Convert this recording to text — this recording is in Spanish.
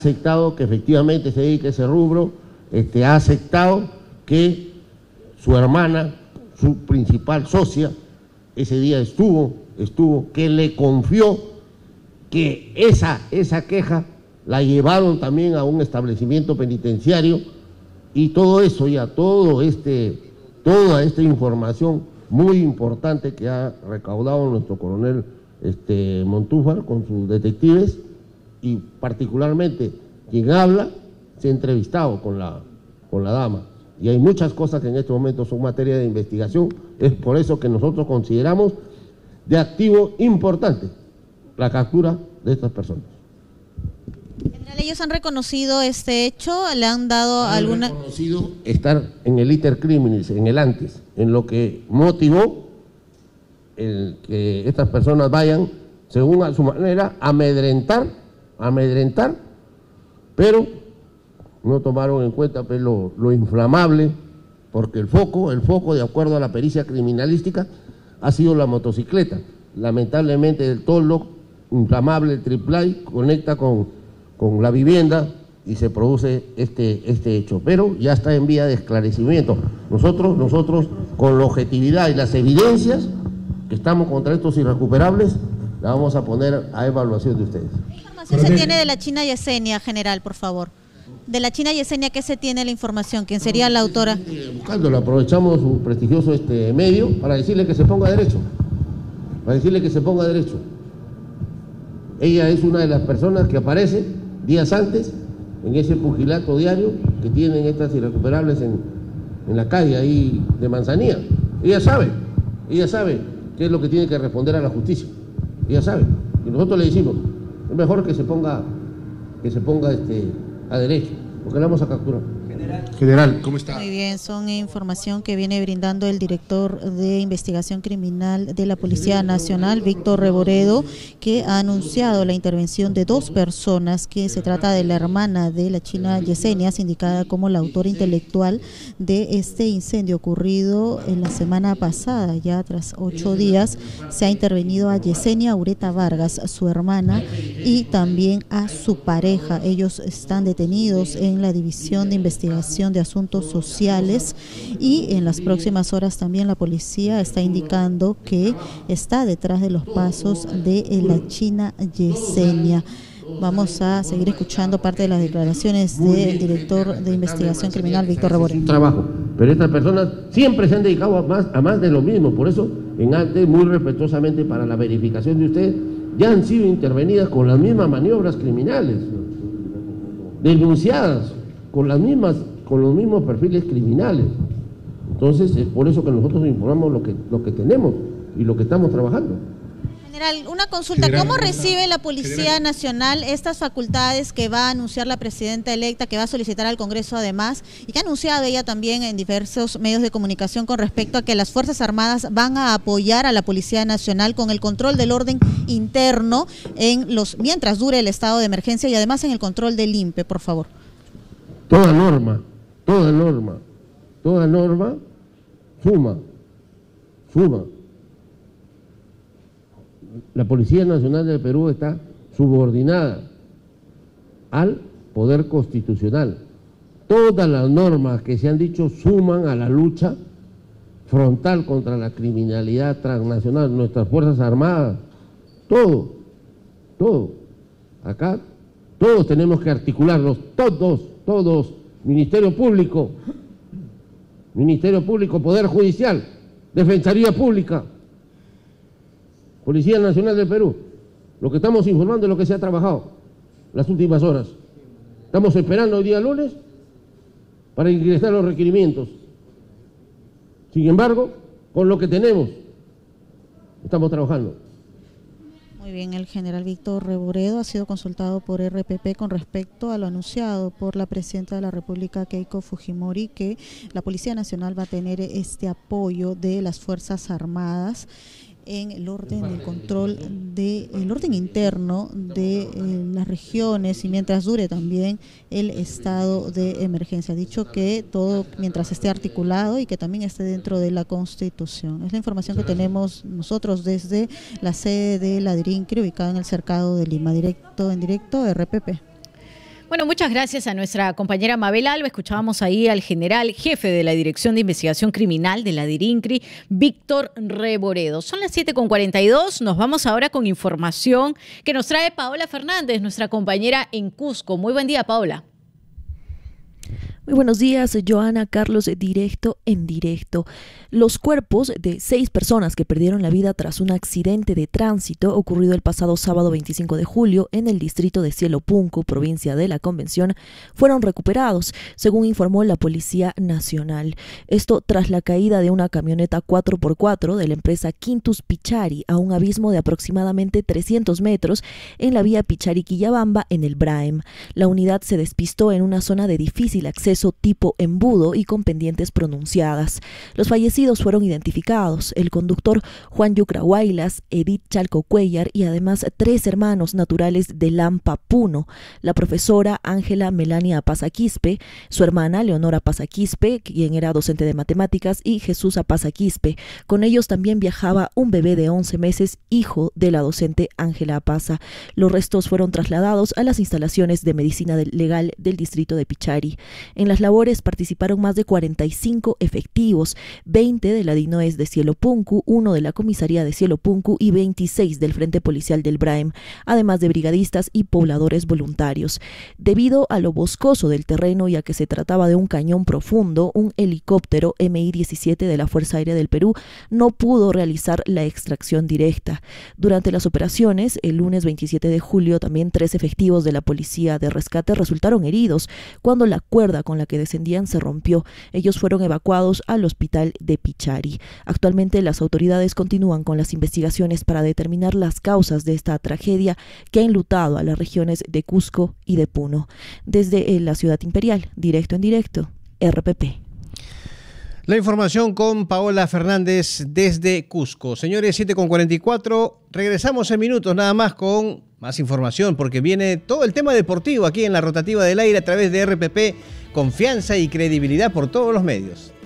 aceptado que efectivamente se dedique a ese rubro, ha aceptado que su hermana, su principal socia, ese día estuvo, que le confió que esa queja la llevaron también a un establecimiento penitenciario y todo eso ya, toda esta información muy importante que ha recaudado nuestro coronel Montúfar con sus detectives y particularmente quien habla se ha entrevistado con la dama y hay muchas cosas que en este momento son materia de investigación. Es por eso que nosotros consideramos de activo importante la captura de estas personas. General, ¿ellos han reconocido este hecho? ¿Le han dado alguna...? Han reconocido estar en el iter criminis, en el antes, en lo que motivó el que estas personas vayan, según a su manera, a amedrentar, pero no tomaron en cuenta pues, lo inflamable, porque el foco, de acuerdo a la pericia criminalística, ha sido la motocicleta. Lamentablemente el toldo inflamable, el triplay, conecta con la vivienda y se produce este hecho, pero ya está en vía de esclarecimiento. Nosotros con la objetividad y las evidencias que estamos contra estos irrecuperables, la vamos a poner a evaluación de ustedes. ¿Qué información se tiene de la China Yesenia, general, por favor? De la China Yesenia, ¿qué se tiene la información? ¿Quién sería la autora? Buscándola, aprovechamos su prestigioso medio para decirle que se ponga derecho. Ella es una de las personas que aparece días antes en ese pugilato diario que tienen estas irrecuperables en la calle ahí de Manzanilla. Ella sabe qué es lo que tiene que responder a la justicia. Ella sabe. Y nosotros le decimos, es mejor que se ponga a derecho, porque la vamos a capturar. General, ¿cómo está? Muy bien, son información que viene brindando el director de investigación criminal de la Policía Nacional, Víctor Reboredo, que ha anunciado la intervención de 2 personas, que se trata de la hermana de la China Yesenia, sindicada como la autora intelectual de este incendio ocurrido en la semana pasada. Ya tras 8 días se ha intervenido a Yesenia Ureta Vargas, su hermana, y también a su pareja. Ellos están detenidos en la División de Investigación de Asuntos Sociales y en las próximas horas también la policía está indicando que está detrás de los pasos de la China Yesenia. Vamos a seguir escuchando parte de las declaraciones del director de investigación criminal, Víctor Reboredo. Trabajo, pero estas personas siempre se han dedicado a más de lo mismo, por eso en antes, muy respetuosamente para la verificación de ustedes, ya han sido intervenidas con las mismas maniobras criminales, denunciadas con los mismos perfiles criminales. Entonces es por eso que nosotros informamos lo que tenemos y lo que estamos trabajando. General, una consulta, ¿cómo recibe la Policía Nacional estas facultades que va a anunciar la presidenta electa, que va a solicitar al Congreso además, y que ha anunciado ella también en diversos medios de comunicación con respecto a que las Fuerzas Armadas van a apoyar a la Policía Nacional con el control del orden interno mientras dure el estado de emergencia y además en el control del INPE, por favor? Toda norma suma. La Policía Nacional del Perú está subordinada al Poder Constitucional. Todas las normas que se han dicho suman a la lucha frontal contra la criminalidad transnacional, nuestras Fuerzas Armadas, todo. Acá todos tenemos que articularnos, todos, Ministerio Público, Poder Judicial, Defensoría Pública, Policía Nacional del Perú. Lo que estamos informando es lo que se ha trabajado las últimas horas. Estamos esperando hoy día lunes para ingresar los requerimientos. Sin embargo, con lo que tenemos, estamos trabajando. Muy bien, el general Víctor Reboredo ha sido consultado por RPP con respecto a lo anunciado por la presidenta de la República, Keiko Fujimori, que la Policía Nacional va a tener este apoyo de las Fuerzas Armadas en el orden del control del orden interno de las regiones y mientras dure también el estado de emergencia. Ha dicho que todo mientras esté articulado y que también esté dentro de la Constitución. Es la información que tenemos nosotros desde la sede de la DIRINCRI ubicada en el Cercado de Lima. En directo, RPP. Bueno, muchas gracias a nuestra compañera Mabel Alba. Escuchábamos ahí al general jefe de la Dirección de Investigación Criminal de la DIRINCRI, Víctor Reboredo. Son las 7:42. Nos vamos ahora con información que nos trae Paola Fernández, nuestra compañera en Cusco. Muy buen día, Paola. Muy buenos días, Joana, Carlos, directo en directo. Los cuerpos de 6 personas que perdieron la vida tras un accidente de tránsito ocurrido el pasado sábado 25 de julio en el distrito de Cielo Punku, provincia de La Convención, fueron recuperados, según informó la Policía Nacional. Esto tras la caída de una camioneta 4x4 de la empresa Quintus Pichari a un abismo de aproximadamente 300 metros en la vía Pichari-Quillabamba en el Braem. La unidad se despistó en una zona de difícil acceso tipo embudo y con pendientes pronunciadas. Los fallecidos fueron identificados: el conductor Juan Yucra Huaylas, Edith Chalco Cuellar y además 3 hermanos naturales de Lampa, Puno: la profesora Ángela Melania Pasaquispe, su hermana Leonora Pasaquispe, quien era docente de matemáticas, y Jesús Pasaquispe. Con ellos también viajaba un bebé de 11 meses, hijo de la docente Ángela Apaza. Los restos fueron trasladados a las instalaciones de medicina legal del distrito de Pichari. En las labores participaron más de 45 efectivos, 20 de la DINOES de Cielo Punku, 1 de la comisaría de Cielo Punku y 26 del Frente Policial del Braem, además de brigadistas y pobladores voluntarios. Debido a lo boscoso del terreno y a que se trataba de un cañón profundo, un helicóptero Mi-17 de la Fuerza Aérea del Perú no pudo realizar la extracción directa. Durante las operaciones, el lunes 27 de julio, también 3 efectivos de la Policía de Rescate resultaron heridos cuando la cuerda con la que descendían se rompió. Ellos fueron evacuados al hospital de Pichari. Actualmente las autoridades continúan con las investigaciones para determinar las causas de esta tragedia que ha enlutado a las regiones de Cusco y de Puno. Desde la ciudad imperial, directo en directo, RPP. La información con Paola Fernández desde Cusco. Señores, 7:44. Regresamos en minutos nada más con más información, porque viene todo el tema deportivo aquí en la Rotativa del Aire a través de RPP. Confianza y credibilidad por todos los medios.